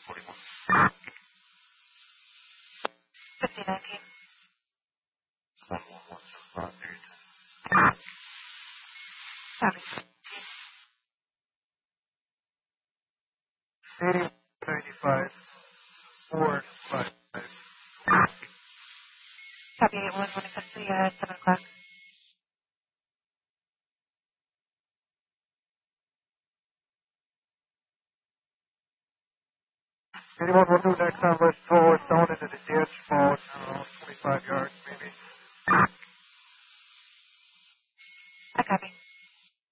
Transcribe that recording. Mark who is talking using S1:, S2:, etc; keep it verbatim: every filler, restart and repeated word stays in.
S1: fifty nineteen. Copy.
S2: eighty-one ninety-five, four five five.
S1: Copy eight one, want to come to the uh, seven o'clock.
S2: Anyone will do next on list four, down into the ditch, about uh, twenty-five yards maybe.
S1: I copy.